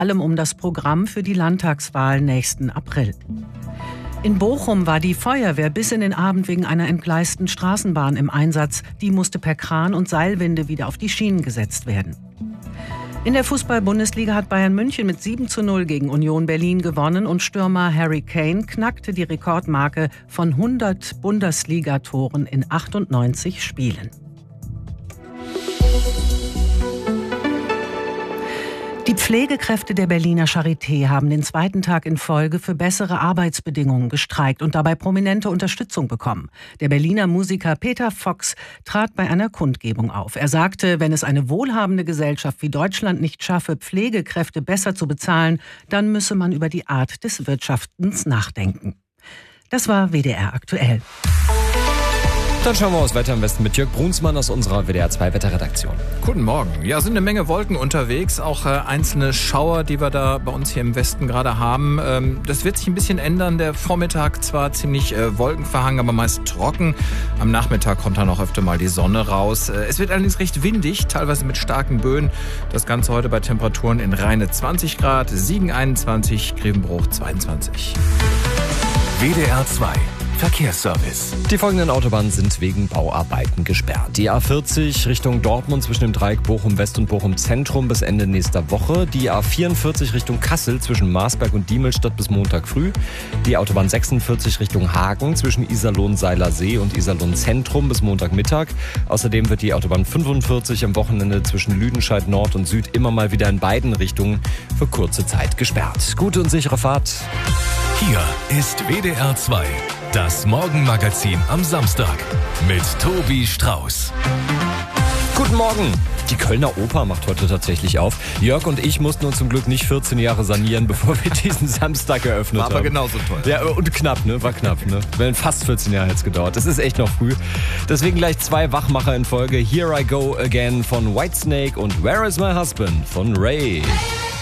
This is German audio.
allem um das Programm für die Landtagswahl nächsten April. In Bochum war die Feuerwehr bis in den Abend wegen einer entgleisten Straßenbahn im Einsatz. Die musste per Kran und Seilwinde wieder auf die Schienen gesetzt werden. In der Fußball-Bundesliga hat Bayern München mit 7:0 gegen Union Berlin gewonnen und Stürmer Harry Kane knackte die Rekordmarke von 100 Bundesligatoren in 98 Spielen. Die Pflegekräfte der Berliner Charité haben den zweiten Tag in Folge für bessere Arbeitsbedingungen gestreikt und dabei prominente Unterstützung bekommen. Der Berliner Musiker Peter Fox trat bei einer Kundgebung auf. Er sagte, wenn es eine wohlhabende Gesellschaft wie Deutschland nicht schaffe, Pflegekräfte besser zu bezahlen, dann müsse man über die Art des Wirtschaftens nachdenken. Das war WDR aktuell. Dann schauen wir aufs Wetter am besten mit Jörg Brunsmann aus unserer WDR 2 Wetterredaktion. Guten Morgen. Ja, sind eine Menge Wolken unterwegs, auch einzelne Schauer, die wir da bei uns hier im Westen gerade haben. Das wird sich ein bisschen ändern. Der Vormittag zwar ziemlich wolkenverhangen, aber meist trocken. Am Nachmittag kommt dann auch öfter mal die Sonne raus. Es wird allerdings recht windig, teilweise mit starken Böen. Das Ganze heute bei Temperaturen in Rheine 20 Grad, Siegen 21, Grevenbruch 22. WDR 2 Verkehrsservice. Die folgenden Autobahnen sind wegen Bauarbeiten gesperrt. Die A40 Richtung Dortmund zwischen dem Dreieck Bochum West und Bochum Zentrum bis Ende nächster Woche. Die A44 Richtung Kassel zwischen Marsberg und Diemelstadt bis Montag früh. Die Autobahn 46 Richtung Hagen zwischen Iserlohn-Seilersee und Iserlohn-Zentrum bis Montagmittag. Außerdem wird die Autobahn 45 am Wochenende zwischen Lüdenscheid Nord und Süd immer mal wieder in beiden Richtungen für kurze Zeit gesperrt. Gute und sichere Fahrt. Hier ist WDR 2. Das Morgenmagazin am Samstag mit Tobi Strauß. Guten Morgen. Die Kölner Oper macht heute tatsächlich auf. Jörg und ich mussten uns zum Glück nicht 14 Jahre sanieren, bevor wir diesen Samstag eröffnet haben. War aber genauso toll. Ja, und knapp, ne? War knapp, ne? Wären fast 14 Jahre jetzt gedauert. Es ist echt noch früh. Deswegen gleich 2 Wachmacher in Folge. Here I Go Again von Whitesnake und Where is My Husband von Ray.